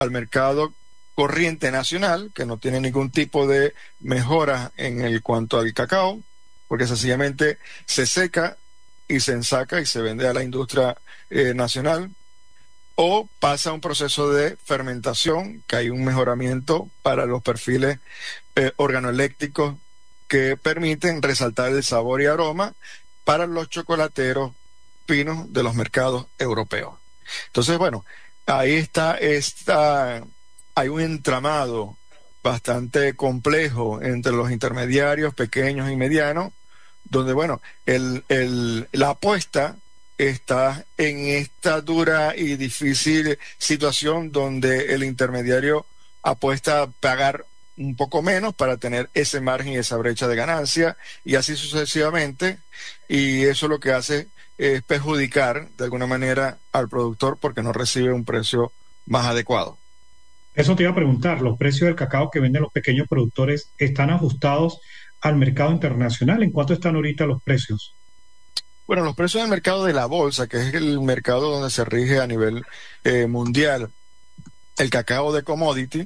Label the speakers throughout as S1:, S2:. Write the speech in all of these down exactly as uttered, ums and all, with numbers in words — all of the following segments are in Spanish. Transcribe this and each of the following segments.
S1: al mercado corriente nacional, que no tiene ningún tipo de mejora en el cuanto al cacao, porque sencillamente se seca y se ensaca y se vende a la industria eh, nacional, o pasa un proceso de fermentación, que hay un mejoramiento para los perfiles eh, organoléctricos que permiten resaltar el sabor y aroma para los chocolateros finos de los mercados europeos. Entonces, bueno, ahí está, está, hay un entramado bastante complejo entre los intermediarios pequeños y medianos, donde, bueno, el, el, la apuesta está en esta dura y difícil situación donde el intermediario apuesta a pagar un poco menos para tener ese margen y esa brecha de ganancia, y así sucesivamente, y eso lo que hace es perjudicar de alguna manera al productor porque no recibe un precio más adecuado.
S2: Eso te iba a preguntar, ¿los precios del cacao que venden los pequeños productores están ajustados al mercado internacional? ¿En cuánto están ahorita los precios?
S1: Bueno, los precios del mercado de la bolsa, que es el mercado donde se rige a nivel eh, mundial el cacao de commodity,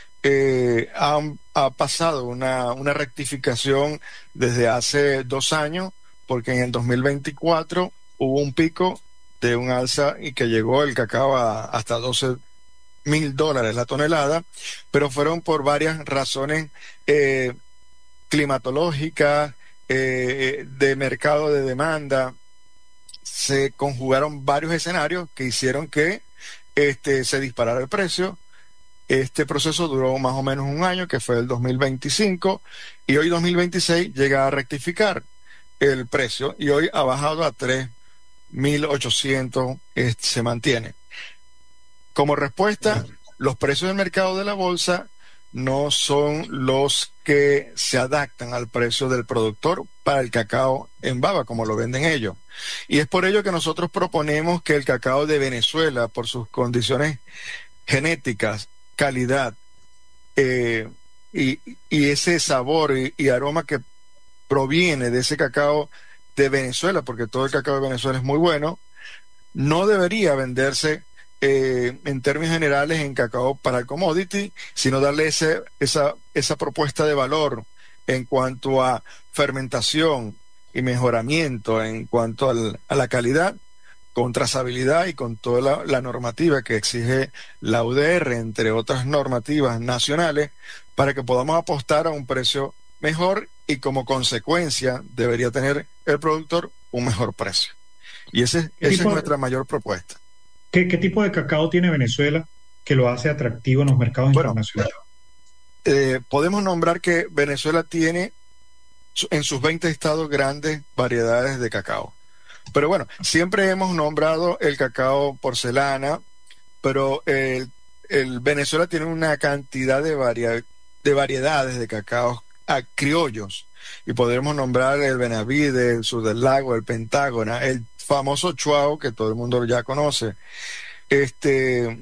S1: eh, ha, ha pasado una, una rectificación desde hace dos años, porque en el dos mil veinticuatro hubo un pico de un alza y que llegó el cacao a hasta doce mil dólares la tonelada, pero fueron por varias razones eh, climatológicas, eh, de mercado de demanda. Se conjugaron varios escenarios que hicieron que este, se disparara el precio. Este proceso duró más o menos un año, que fue el dos mil veinticinco, y hoy dos mil veintiséis llega a rectificar el precio y hoy ha bajado a tres mil ochocientos, eh, se mantiene. Como respuesta, los precios del mercado de la bolsa no son los que se adaptan al precio del productor para el cacao en baba, como lo venden ellos. Y es por ello que nosotros proponemos que el cacao de Venezuela, por sus condiciones genéticas, calidad, eh, y, y ese sabor y, y aroma que proviene de ese cacao de Venezuela, porque todo el cacao de Venezuela es muy bueno, no debería venderse eh, en términos generales en cacao para el commodity, sino darle ese, esa, esa propuesta de valor en cuanto a fermentación y mejoramiento, en cuanto al, a la calidad, con trazabilidad y con toda la, la normativa que exige la U D R, entre otras normativas nacionales, para que podamos apostar a un precio mejor y como consecuencia debería tener el productor un mejor precio. Y ese,
S2: ¿Qué
S1: esa es
S2: tipo,
S1: nuestra mayor propuesta.
S2: qué, qué tipo de cacao tiene Venezuela que lo hace atractivo en los mercados
S1: Bueno,
S2: internacionales?
S1: eh, podemos nombrar que Venezuela tiene su- en sus veinte estados grandes variedades de cacao. Pero bueno, siempre hemos nombrado el cacao porcelana, pero el, el Venezuela tiene una cantidad de, varia- de variedades de cacaos ah, criollos. Y podemos nombrar el Benavide, el Sur del Lago, el Pentágona, el famoso Chuao, que todo el mundo ya conoce. Este,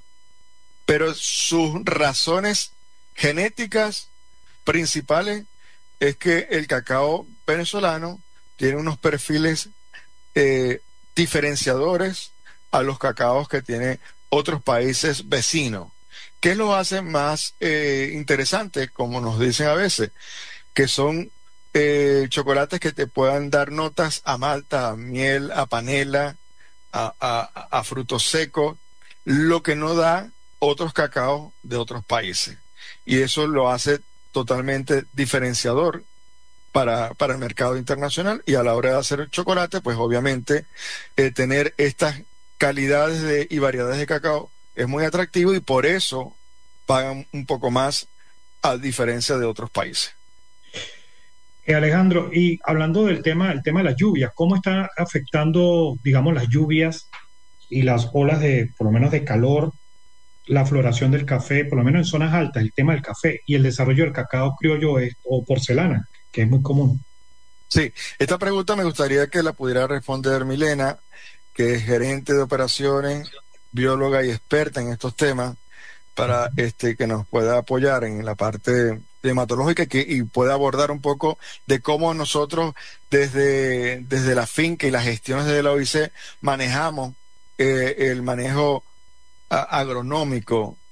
S1: pero sus razones genéticas principales es que el cacao venezolano tiene unos perfiles eh, diferenciadores a los cacaos que tienen otros países vecinos. ¿Qué lo hace más eh, interesante, como nos dicen a veces? Que son eh, chocolates que te puedan dar notas a malta, a miel, a panela, a, a, a frutos secos, lo que no da otros cacaos de otros países. Y eso lo hace totalmente diferenciador para, para el mercado internacional, y a la hora de hacer el chocolate, pues obviamente eh, tener estas calidades de, y variedades de cacao es muy atractivo, y por eso pagan un poco más a diferencia de otros países.
S2: Eh, Alejandro, y hablando del tema, el tema de las lluvias, ¿cómo está afectando, digamos, las lluvias y las olas de, por lo menos de calor, la floración del café, por lo menos en zonas altas, el tema del café y el desarrollo del cacao criollo es- o porcelana, que es muy común?
S1: Sí, esta pregunta me gustaría que la pudiera responder Milena, que es gerente de operaciones, bióloga y experta en estos temas, para este, que nos pueda apoyar en la parte climatológica y, que, y pueda abordar un poco de cómo nosotros desde, desde la finca y las gestiones de la O I C manejamos eh, el manejo a- agronómico